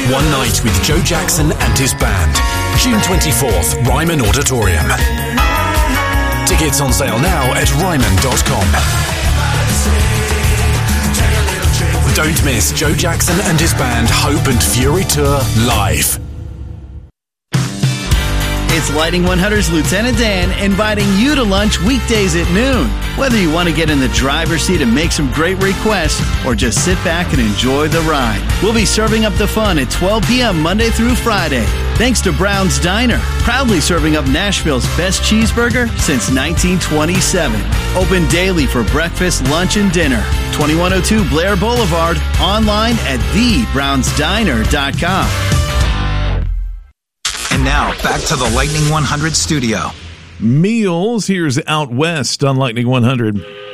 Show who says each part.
Speaker 1: One night with Joe Jackson and his band. June 24th, Ryman Auditorium. Tickets on sale now at ryman.com. Don't miss Joe Jackson and his band Hope and Fury Tour live.
Speaker 2: It's Lightning 100's Lieutenant Dan inviting you to lunch weekdays at noon. Whether you want to get in the driver's seat and make some great requests or just sit back and enjoy the ride, we'll be serving up the fun at 12 p.m. Monday through Friday. Thanks to Brown's Diner, proudly serving up Nashville's best cheeseburger since 1927. Open daily for breakfast, lunch, and dinner. 2102 Blair Boulevard, online at thebrownsdiner.com.
Speaker 3: And now, back to the Lightning 100 studio.
Speaker 4: Meals, here's Out West on Lightning 100.